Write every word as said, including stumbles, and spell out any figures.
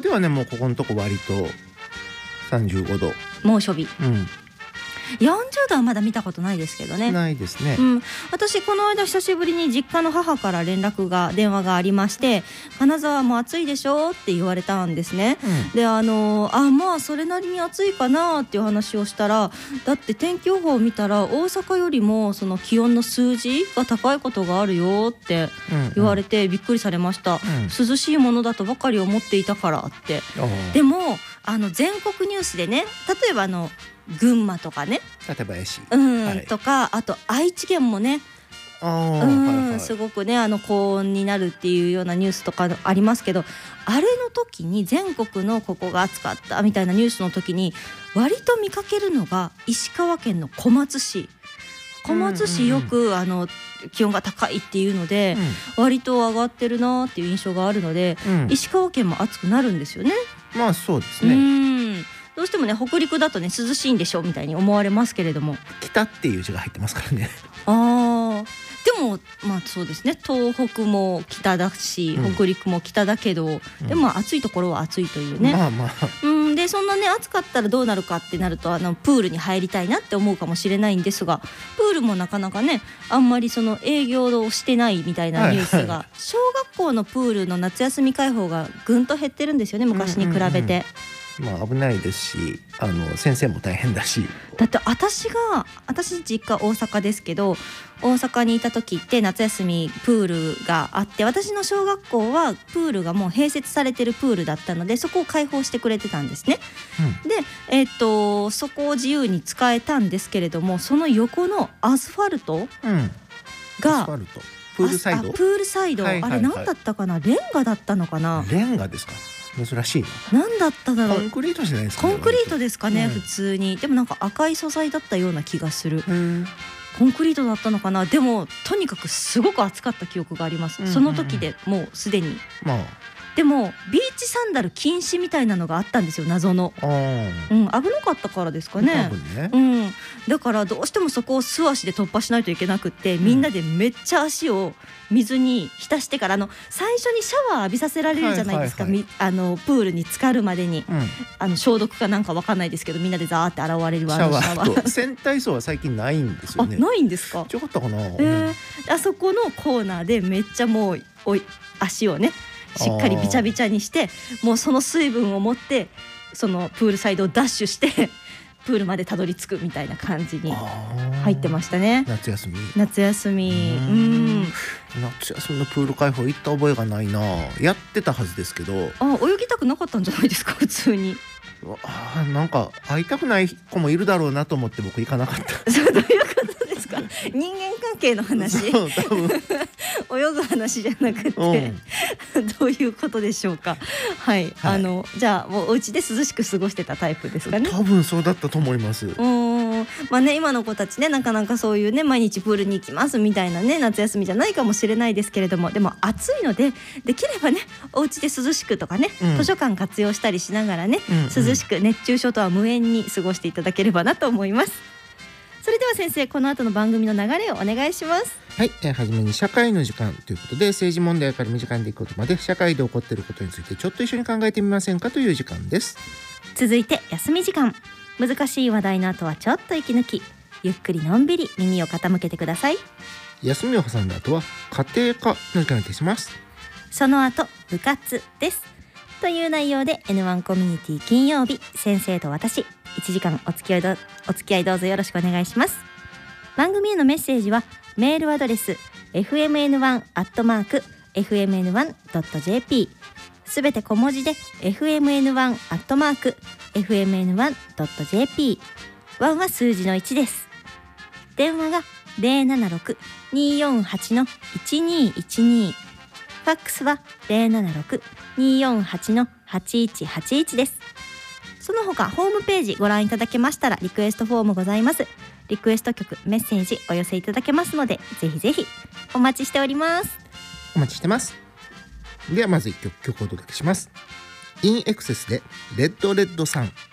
ではねもうここのとこ割とさんじゅうごど猛暑日、 うん、 よんじゅうどはまだ見たことないですけどね。 ないですね、 うん、私この間久しぶりに実家の母から連絡が電話がありまして、金沢も暑いでしょって言われたんですね、うん、であのあまあそれなりに暑いかなっていう話をしたら、だって天気予報を見たら大阪よりもその気温の数字が高いことがあるよって言われてびっくりされました、うんうん、涼しいものだとばかり思っていたからって。でもあの全国ニュースでね、例えばあの群馬とかね、 館林、 うんはい、 とかあと愛知県もね、 あ、 うんはいはい、すごくねあの高温になるっていうようなニュースとかありますけど、あれの時に全国のここが暑かったみたいなニュースの時に割と見かけるのが石川県の小松市。小松市よく、うんうんうん、あの気温が高いっていうので、うん、割と上がってるなっていう印象があるので、うん、石川県も暑くなるんですよね。 まあそうですね。 うんどうしてもね北陸だとね涼しいんでしょみたいに思われますけれども、 北っていう字が入ってますからね。 あでもまあそうですね、東北も北だし、うん、北陸も北だけど、うん、でも暑いところは暑いというね、 まあまあ、 うんでそんなね暑かったらどうなるかってなると、あのプールに入りたいなって思うかもしれないんですが、プールもなかなかねあんまりその営業をしてないみたいなニュースが、はいはい、小学校のプールの夏休み開放がぐんと減ってるんですよね、昔に比べて、うんうんうんまあ、危ないですし、あの先生も大変だし。 だって私が私実家大阪ですけど、大阪にいた時って夏休みプールがあって、私の小学校はプールがもう併設されてるプールだったので、そこを開放してくれてたんですね、うん、で、えー、とそこを自由に使えたんですけれども、その横のアスファルトが、 アスファルトプールサイド、 プールサイド、はいはいはい、あれ何だったかな、レンガだったのかな。 レンガですか、珍しいな。何だっただろう。 コンクリートじゃないですか、ね、 コンクリートですかね、うん、普通に。でもなんか赤い素材だったような気がする。コンクリートだったのかな。でもとにかくすごく暑かった記憶があります、うんうんうん、その時でもうすでに、まあ、でもビーチサンダル禁止みたいなのがあったんですよ、謎の、うん、危なかったからですかね、ね、うん、だからどうしてもそこを素足で突破しないといけなくって、みんなでめっちゃ足を水に浸してから、あの最初にシャワー浴びさせられるじゃないですか、はいはいはい、あのプールに浸かるまでに、うん、あの消毒かなんか分かんないですけど、みんなでザーって洗われるシャワーと洗体操は最近ないんですよね。 あ、ないんですか。 ちょかったかな、 えー、あそこのコーナーでめっちゃもうおい足をねしっかりビチャビチャにして、もうその水分を持ってそのプールサイドをダッシュしてプールまでたどり着くみたいな感じに入ってましたね。 夏休み夏休みうん、 夏休みのプール開放行った覚えがないな。やってたはずですけど。 あ、泳ぎたくなかったんじゃないですか、普通に。 あ、なんか会いたくない子もいるだろうなと思って僕行かなかった。 そう、どういうことですか。人間関係の話。そう、多分泳ぐ話じゃなくて、うん、どういうことでしょうか。はい、はい、あのじゃあもうお家で涼しく過ごしてたタイプですかね。 多分そうだったと思います。 うん、まあね、今の子たちね、なかなかそういうね毎日プールに行きますみたいなね夏休みじゃないかもしれないですけれども、でも暑いのでできればねお家で涼しくとかね、うん、図書館活用したりしながらね、うんうん、涼しく熱中症とは無縁に過ごしていただければなと思います。それでは先生、この後の番組の流れをお願いします。 はい、えー、はじめに社会の時間ということで、政治問題から身近にでいくことまで社会で起こっていることについてちょっと一緒に考えてみませんかという時間です。 続いて休み時間、難しい話題の後はちょっと息抜き、ゆっくりのんびり耳を傾けてください。 休みを挟んだ後は家庭科の時間にいたします。 その後部活ですという内容で エヌワン コミュニティ金曜日、先生と私いちじかんお付き合いどお付き合いどうぞよろしくお願いします。番組へのメッセージはメールアドレス エフエムエヌワン アットマーク エフエムエヌワン ドット ジェーピー すべて小文字で エフエムエヌワン アットマーク エフエムエヌワン ドット ジェーピー、 ワンは数字のいちです。電話が ゼロななろく にーよんはち いちにーいちにー、ファックスは ゼロななろく にーよんはち はちいちはちいちです。その他ホームページご覧いただけましたらリクエストフォームございます。リクエスト曲、メッセージお寄せいただけますので、ぜひぜひお待ちしております。 お待ちしてます。ではまずいっきょく曲をお届けします。インエクセスでレッドレッドさん。